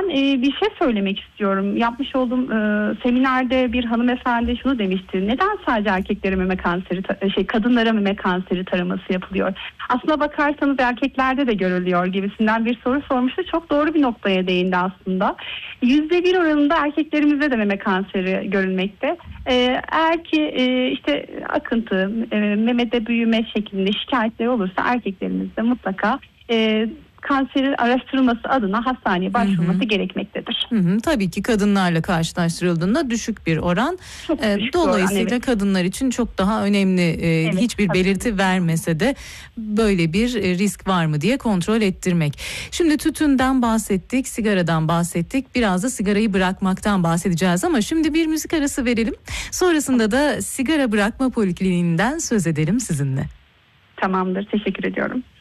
Ben bir şey söylemek istiyorum. Yapmış olduğum seminerde bir hanımefendi şunu demişti. Neden sadece erkeklere meme kanseri, kadınlara meme kanseri taraması yapılıyor? Aslına bakarsanız erkeklerde de görülüyor gibisinden bir soru sormuştu. Çok doğru bir noktaya değindi aslında. %1 oranında erkeklerimizde de meme kanseri görülmekte. Eğer ki işte akıntı, memede büyüme şeklinde şikayetleri olursa erkeklerimizde mutlaka kanserin araştırılması adına hastaneye başvurması gerekmektedir. Tabii ki kadınlarla karşılaştırıldığında düşük bir oran. Dolayısıyla oran, evet. Kadınlar için çok daha önemli. Hiçbir belirti vermese de böyle bir risk var mı diye kontrol ettirmek. Şimdi tütünden bahsettik, sigaradan bahsettik. Biraz da sigarayı bırakmaktan bahsedeceğiz ama şimdi bir müzik arası verelim. Sonrasında da sigara bırakma polikliniğinden söz edelim sizinle. Tamamdır, teşekkür ediyorum.